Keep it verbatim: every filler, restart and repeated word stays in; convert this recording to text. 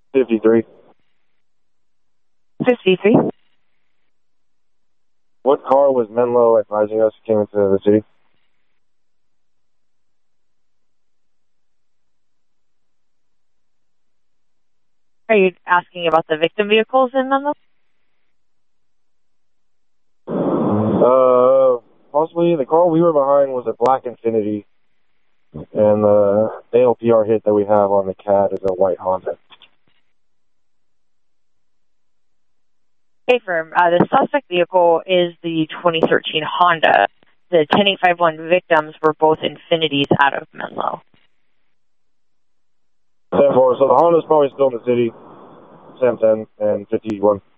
fifty-three. fifty-three. What car was Menlo advising us came into the city? Are you asking about the victim vehicles in Menlo? Uh, possibly. The car we were behind was a black Infiniti, and the A L P R hit that we have on the C A D is a white Honda. Okay, firm. Uh, the suspect vehicle is the twenty thirteen Honda. The ten eight five one victims were both Infinitis out of Menlo. ten four, so the Honda's probably still in the city. Sam ten and fifty-one.